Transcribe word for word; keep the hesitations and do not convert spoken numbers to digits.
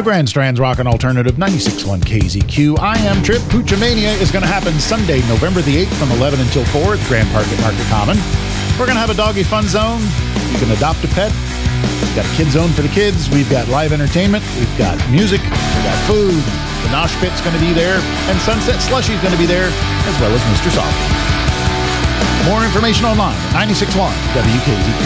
Grand Strand's Rock and Alternative ninety-six point one K Z Q. I am Trip. Poochomania is going to happen Sunday, November the eighth from eleven until four at Grand Park at Market Common. We're going to have a doggy fun zone. You can adopt a pet. We've got a kid zone for the kids. We've got live entertainment. We've got music. We've got food. The Nosh Pit's going to be there. And Sunset Slushy's going to be there, as well as Mister Soft. More information online at ninety-six point one W K Z Q.